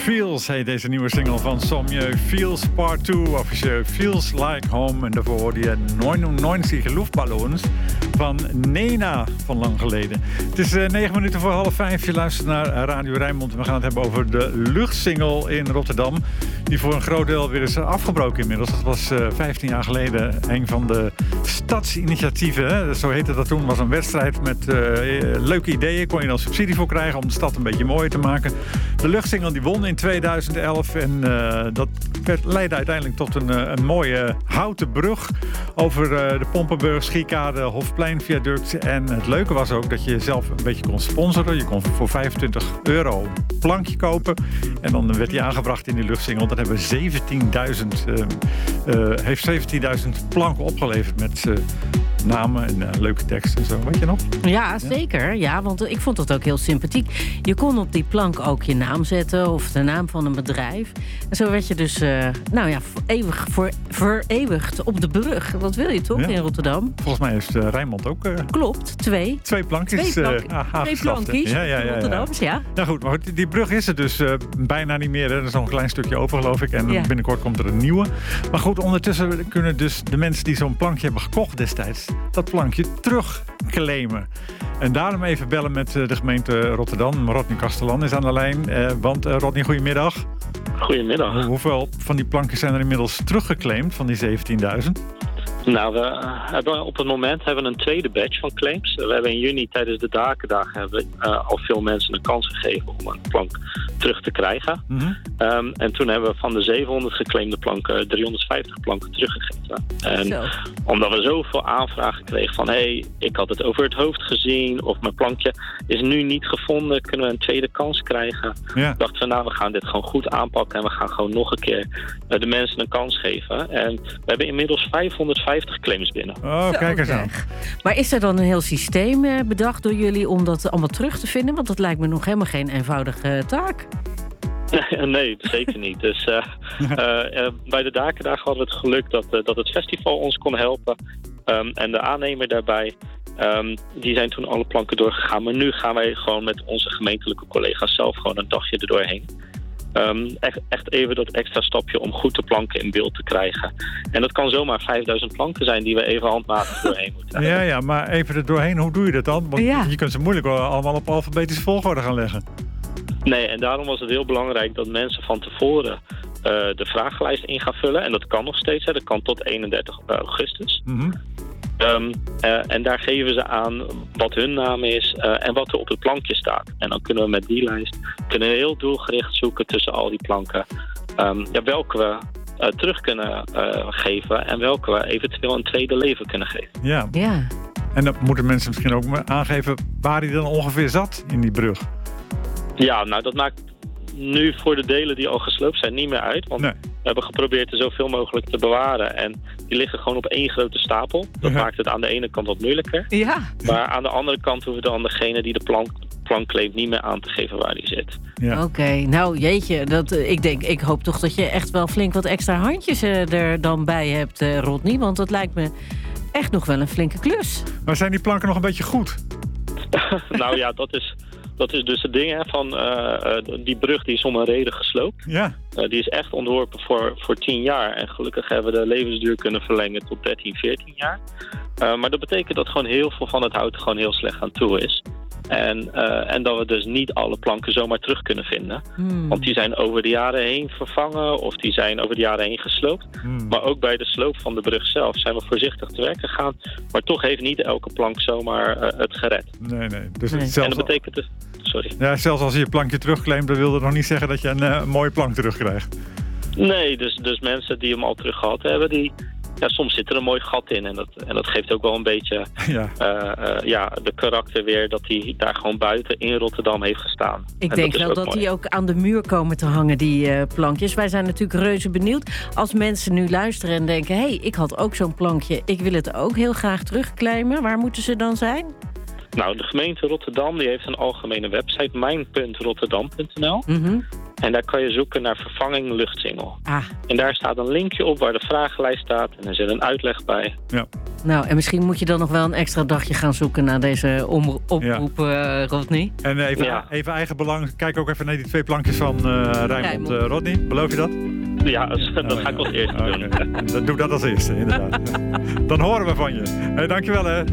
Feels heet deze nieuwe single van Sommieu. Feels Part 2, officieel Feels Like Home. En daarvoor hoorde je 99 Luftballons van Nena van lang geleden. Het is 9 minuten voor 4:30. Je luistert naar Radio Rijnmond. En we gaan het hebben over de luchtsingle in Rotterdam. Die voor een groot deel weer is afgebroken inmiddels. Dat was 15 jaar geleden een van de stadsinitiatieven. Hè? Zo heette dat toen. Het was een wedstrijd met leuke ideeën. Kon je dan subsidie voor krijgen om de stad een beetje mooier te maken. De luchtsingle die won in 2011. En dat leidde uiteindelijk tot een mooie houten brug over de Pompenburg, Schiekade, Hofplein viaduct. En het leuke was ook dat je zelf een beetje kon sponsoren. Je kon voor €25 een plankje kopen. En dan werd die aangebracht in die luchtsingle. Dat hebben 17.000 planken opgeleverd met namen en leuke teksten en zo. Weet je nog? Ja, zeker. Ja, want ik vond dat ook heel sympathiek. Je kon op die plank ook je naam zetten of de naam van een bedrijf. En zo werd je dus vereeuwigd op de brug. Dat wil je toch in Rotterdam? Volgens mij is Rijnmond ook... Klopt, twee plankjes. Twee plankjes Rotterdams, ja. Nou goed, maar die brug is er dus bijna niet meer. Er is nog een klein stukje over, geloof ik. En binnenkort komt er een nieuwe. Maar goed, ondertussen kunnen dus de mensen die zo'n plankje hebben gekocht destijds dat plankje terugclaimen. En daarom even bellen met de gemeente Rotterdam. Rodney Castellan is aan de lijn. Want Rodney, goedemiddag. Goedemiddag. Hoeveel van die plankjes zijn er inmiddels teruggeclaimd van die 17.000? Nou, we hebben op het moment een tweede batch van claims. We hebben in juni tijdens de Dakendagen al veel mensen een kans gegeven om een plank terug te krijgen. Mm-hmm. En toen hebben we van de 700 geclaimde planken 350 planken teruggegeven. En omdat we zoveel aanvragen kregen van ik had het over het hoofd gezien of mijn plankje is nu niet gevonden, kunnen we een tweede kans krijgen. Ja. Dachten we, we gaan dit gewoon goed aanpakken en we gaan gewoon nog een keer de mensen een kans geven. En we hebben inmiddels 550 claims binnen. Oh, kijk eens aan. Maar is er dan een heel systeem bedacht door jullie om dat allemaal terug te vinden? Want dat lijkt me nog helemaal geen eenvoudige taak. Nee, zeker niet. Dus bij de Dakendagen hadden we het geluk dat het festival ons kon helpen. En de aannemer daarbij, die zijn toen alle planken doorgegaan. Maar nu gaan wij gewoon met onze gemeentelijke collega's zelf gewoon een dagje erdoorheen. Echt even dat extra stapje om goed de planken in beeld te krijgen. En dat kan zomaar 5000 planken zijn die we even handmatig doorheen moeten. Ja, maar even er doorheen, hoe doe je dat dan? Want je kunt ze moeilijk allemaal op alfabetische volgorde gaan leggen. Nee, en daarom was het heel belangrijk dat mensen van tevoren de vragenlijst in gaan vullen. En dat kan nog steeds, dat kan tot 31 augustus. Mm-hmm. En daar geven ze aan wat hun naam is en wat er op het plankje staat. En dan kunnen we met die lijst heel doelgericht zoeken tussen al die planken. Welke we terug kunnen geven en welke we eventueel een tweede leven kunnen geven. Ja. En dan moeten mensen misschien ook aangeven waar die dan ongeveer zat in die brug. Ja, nou dat maakt nu voor de delen die al gesloopt zijn niet meer uit. Want we hebben geprobeerd er zoveel mogelijk te bewaren. En die liggen gewoon op één grote stapel. Dat maakt het aan de ene kant wat moeilijker. Ja. Maar aan de andere kant hoeven we dan degene die de plank claimt niet meer aan te geven waar die zit. Ja. Oké, nou jeetje. Ik hoop toch dat je echt wel flink wat extra handjes er dan bij hebt, Rodney. Want dat lijkt me echt nog wel een flinke klus. Maar zijn die planken nog een beetje goed? Nou ja, dat is dus het ding van die brug die is om een reden gesloopt. Ja. Die is echt ontworpen voor 10 jaar. En gelukkig hebben we de levensduur kunnen verlengen tot 13, 14 jaar. Maar dat betekent dat gewoon heel veel van het hout gewoon heel slecht aan toe is. En dat we dus niet alle planken zomaar terug kunnen vinden. Want die zijn over de jaren heen vervangen of die zijn over de jaren heen gesloopt. Maar ook bij de sloop van de brug zelf zijn we voorzichtig te werk gegaan. Maar toch heeft niet elke plank zomaar het gered. Nee. Dus en dat betekent dus... Sorry. Ja, zelfs als je je plankje terugclaimt, dan wil dat nog niet zeggen dat je een mooie plank terugkrijgt. Nee, dus mensen die hem al terug gehad hebben, soms zit er een mooi gat in. En dat geeft ook wel een beetje de karakter weer dat hij daar gewoon buiten in Rotterdam heeft gestaan. Ik denk wel dat die ook aan de muur komen te hangen, die plankjes. Wij zijn natuurlijk reuze benieuwd. Als mensen nu luisteren en denken, ik had ook zo'n plankje. Ik wil het ook heel graag terugclaimen. Waar moeten ze dan zijn? Nou, de gemeente Rotterdam die heeft een algemene website, mijn.rotterdam.nl. Mm-hmm. En daar kan je zoeken naar vervanging luchtsingel. Ah. En daar staat een linkje op waar de vragenlijst staat. En er zit een uitleg bij. Ja. Nou, en misschien moet je dan nog wel een extra dagje gaan zoeken naar deze oproep, Rodney. En even eigen belang. Kijk ook even naar die 2 plankjes van Rijnmond. Rodney, beloof je dat? Ja, dat ga ik als eerste doen. Dan doe dat als eerste, inderdaad. Dan horen we van je. Hey, dankjewel, hè.